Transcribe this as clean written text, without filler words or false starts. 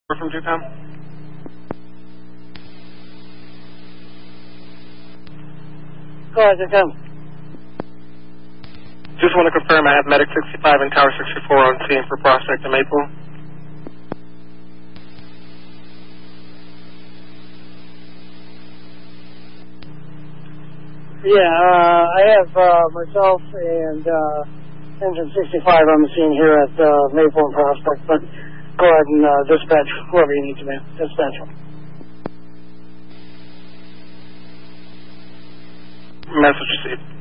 from Jupam. Go ahead, Jupam. Just want to confirm I have Medic 65 and Tower 64 on scene for Prospect and Maple. Yeah, I have myself and Engine 65 on the scene here at Maple and Prospect, but go ahead and dispatch whoever you need to be. Dispatch. Message received.